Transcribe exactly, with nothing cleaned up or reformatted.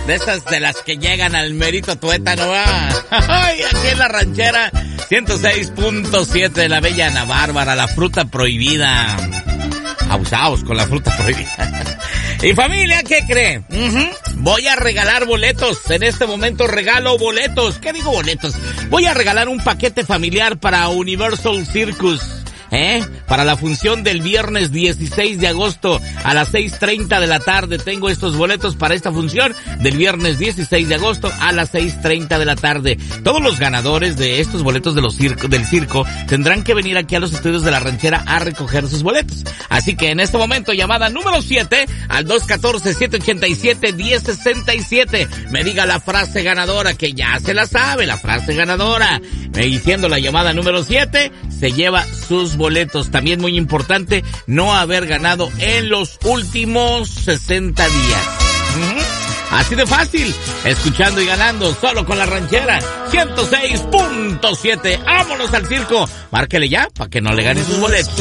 De esas de las que llegan al merito tuétano, ¿va? Ay, aquí en la ranchera ciento seis punto siete de la bella Ana Bárbara, la fruta prohibida. Abusados con la fruta prohibida. Y familia, ¿qué cree? Uh-huh. Voy a regalar boletos. En este momento regalo boletos. ¿Qué digo boletos? Voy a regalar un paquete familiar para Universal Circus. ¿Eh? Para la función del viernes dieciséis de agosto a las seis treinta de la tarde. Tengo estos boletos para esta función del viernes dieciséis de agosto a las seis treinta de la tarde. Todos los ganadores de estos boletos de los circo, del circo tendrán que venir aquí a los estudios de la ranchera a recoger sus boletos. Así que en este momento, llamada número siete al dos uno cuatro, siete ocho siete, uno cero seis siete. Me diga la frase ganadora, que ya se la sabe, la frase ganadora. Me diciendo la llamada número siete, se lleva sus boletos. También muy importante, no haber ganado en los últimos sesenta días. Uh-huh. Así de fácil, escuchando y ganando solo con la ranchera ciento seis punto siete. ¡Vámonos al circo! Márquele ya para que no le gane sus boletos.